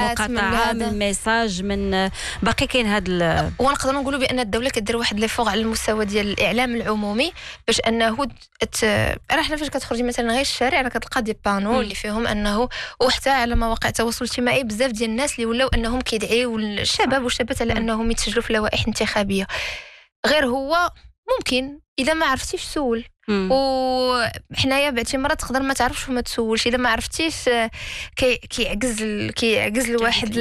المقاطعه من ميساج من باقي كاين هذا ونقدروا نقولوا بان الدوله كدير واحد لي فوق على المستوى ديال الاعلام العمومي باش انه راه حنا فاش كتخرجي مثلا غير الشارع راه كتلقى دي بانو اللي فيهم انه وحتى على مواقع التواصل الاجتماعي بزاف ديال الناس اللي ولاو انهم كيدعيو الشباب والشابات على انهم يتسجلوا في لوائح انتخابيه. غير هو ممكن اذا ما عرفتيش سول وحنايا بعض مرات تقدر ما تعرفش وما تسولش. اذا ما عرفتيش كيعجز الواحد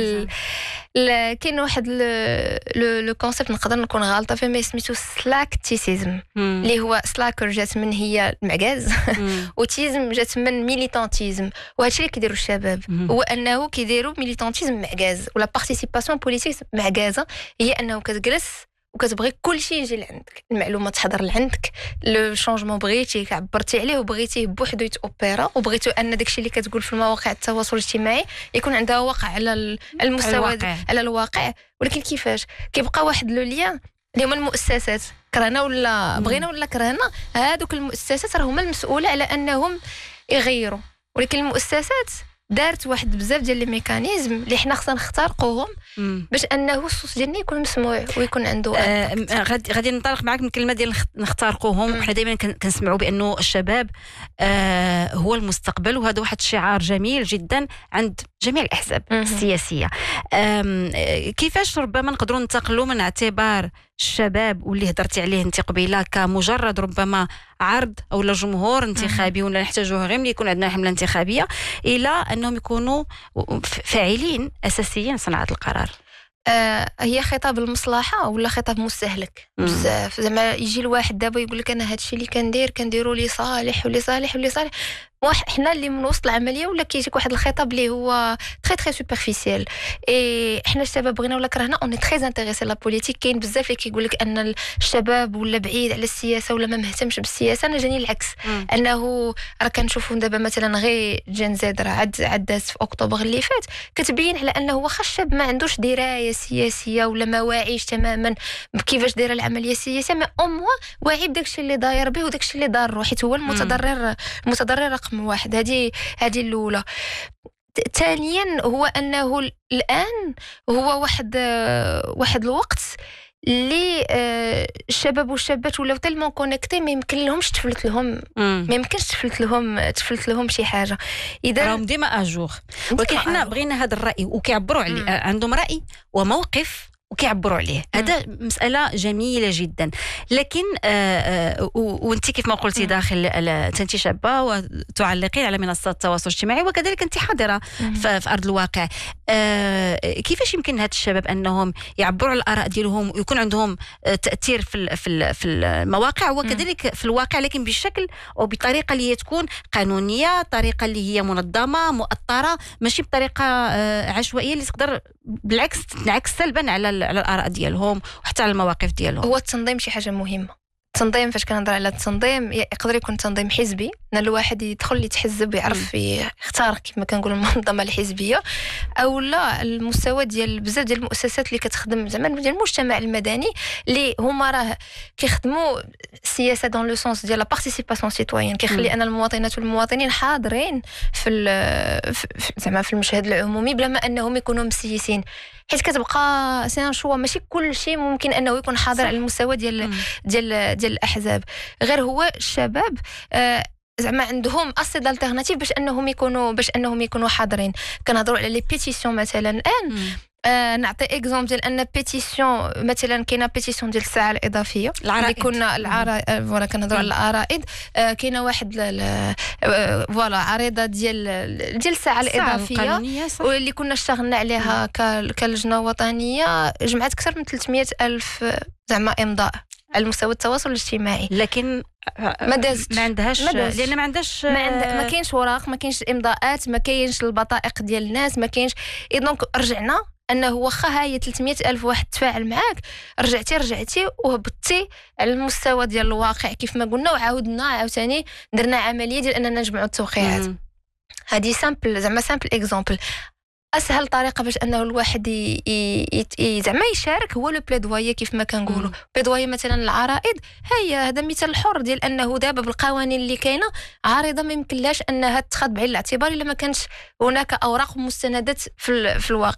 كاين واحد لو كونسيبت نقدر نكون غالطه فيه ما سميتو سلاكتيسيزم اللي هو سلاكر جات من هي المعجاز وتيزم جات من ميليتانتيزم. وهذا الشيء اللي كيديروا الشباب هو انه كيديروا ميليتانتيزم معجاز ولا بارتيسيباسيون بوليتيك معجازه. هي انه كتجلس وكتبغي كل شيء يجي لعندك، المعلومات تحضر لعندك، لو شونجمون بغيتيه عبرتي عليه وبغيتيه بوحدو يتوبيرا وبغيتو ان داكشي اللي كتقول في المواقع التواصل الاجتماعي يكون عندها وقع على المستوى على الواقع. ولكن كيفاش كيبقى واحد لو ليان اللي هما المؤسسات كرهنا ولا بغينا ولا كرهنا هادوك المؤسسات راه هما المسؤوله على انهم يغيروا. ولكن المؤسسات دارت واحد بزاف ديال لي ميكانيزم اللي حنا خصنا نخترقوهم باش انه الصوت ديالنا يكون مسموع ويكون عنده غادي ننطلق معك من الكلمه ديال نخترقوهم. حنا دائما كنسمعوا بانه الشباب هو المستقبل وهذا واحد الشعار جميل جدا عند جميع الاحزاب السياسيه. كيفاش ربما نقدروا ننتقلوا من اعتبار الشباب واللي هضرتي عليه انت قبيله كمجرد ربما عرض او جمهور انتخابي ولا نحتاجوه غير ملي يكون عندنا حمله انتخابيه الى انهم يكونوا فاعلين اساسيين صناعه القرار؟ هي خطاب المصلحه ولا خطاب مستهلك بزاف. زعما يجي الواحد دابا يقول لك انا هادشي اللي كنديرو لي صالح ولي صالح ولي صالح. حنا اللي من وسط العمليه ولا كيجيك واحد الخطاب اللي هو تري تري سوبرفيسيال. اي حنا الشباب بغينا ولا كرهنا اوني تري انتريسي لا بوليتيك. كاين بزاف اللي كيقول لك ان الشباب ولا بعيد على السياسه ولا ما مهتمش بالسياسه. انا جاني العكس انه راه كنشوفوا دابا مثلا غير جين زيد راه عدات في اكتوبر اللي فات كتبين على انه واخا الشاب ما عندوش درايه سياسيه ولا ما واعيش تماما بكيفاش دايره العمليه السياسيه ما واعي بداكشي اللي داير به وداكشي اللي ضاره حيت هو المتضرر رقم واحد. هذه الاولى. ثانيا هو انه الان هو واحد الوقت اللي الشباب والشابات ولاو تالمون كونيكتي ما يمكن لهمش تفلت لهم شي حاجه. اذا راهم ديما اجور. ولكن حنا بغينا هذا الراي وكيعبروا عليه عندهم راي وموقف وكيعبروا عليه. هذا مسألة جميلة جدا. لكن وانت كيف ما قلتي داخل انت شابة وتعلقين على منصات التواصل الاجتماعي وكذلك انت حاضرة في أرض الواقع. كيفاش يمكن هاد الشباب أنهم يعبروا على الآراء ديالهم ويكون عندهم تأثير في المواقع وكذلك في الواقع لكن بشكل أو بطريقة اللي هي تكون قانونية، طريقة اللي هي منظمة مؤطرة، ماشي بطريقة عشوائية اللي تقدر بالعكس تنعكس سلبا على الآراء ديالهم وحتى على المواقف ديالهم. هو التنظيم شي حاجة مهمة. التنظيم فاش كنهضر على التنظيم يقدر يكون تنظيم حزبي ان الواحد يدخل يتحزب ويعرف يختار كيف ما كنقولوا المنظمه الحزبيه او لا المستوى ديال بزاف ديال المؤسسات اللي كتخدم زعما ديال المجتمع المدني اللي هما راه كيخدموا السياسه دون لو سونس ديال لا بارتيسيباسيون سيتويان كيخلي ان المواطنات والمواطنين حاضرين زعما في المشهد العمومي بلا ما انهم يكونوا مسيسين. حيت كتبقى سي شو ماشي كل شيء ممكن انه يكون حاضر على المستوى ديال الاحزاب. غير هو الشباب زعما عندهم اسيد التيرناتيف باش انهم يكونوا حاضرين. كنهضروا على لي بيتيسيون مثلا الان نعطي اكزومبل ديال ان بيتيسيون مثلا كاينه بيتيسيون ديال الساعه الاضافيه اللي كنا فوالا كنهضروا على العرائض. كاينه واحد فوالا عريضه ديال الساعه الاضافيه واللي كنا اشتغلنا عليها كلجنه وطنيه جمعت اكثر من 300,000 زعما امضاء على مستوى التواصل الاجتماعي. لكن ما عندهاش لان ما كاينش وراق، ما كاينش امضاءات، ما كاينش البطائق ديال الناس، ما كاينش. دونك رجعنا انه واخا هي 300,000 واحد تفاعل معاك رجعتي وهبطتي على المستوى ديال الواقع كيف ما قلنا وعاودنا عاوتاني درنا عمليه ديال اننا نجمعوا التوقيعات. هذه سامبل اكزامبل. اسهل طريقه باش انه الواحد زعما يشارك هو لو بليدويه كيف ما كنقولوا. بليدويه مثلا العرائض هذا مثال حر ديال انه دابا بالقوانين اللي كاينه عارضه ما يمكنلاش انها تاخذ بعين الاعتبار الا ما كانش هناك اوراق ومستندات في الواقع.